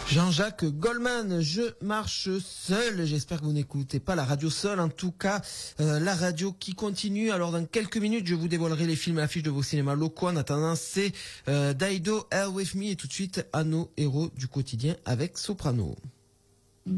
Jean-Jacques Goldman, je marche seul. J'espère que vous n'écoutez pas la radio seule. En tout cas, la radio qui continue. Alors, dans quelques minutes, je vous dévoilerai les films à l'affiche de vos cinémas locaux. En attendant, c'est Daido, Hell With Me. Et tout de suite, à nos héros du quotidien avec Soprano.